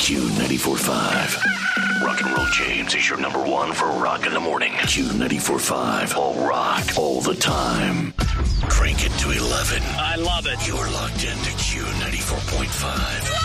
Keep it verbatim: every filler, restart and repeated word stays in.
Q ninety-four point five. Rock and Roll James is your number one for rock in the morning. Q ninety-four point five. All rock, all the time. Crank it to eleven. I love it. You're locked into Q ninety-four point five.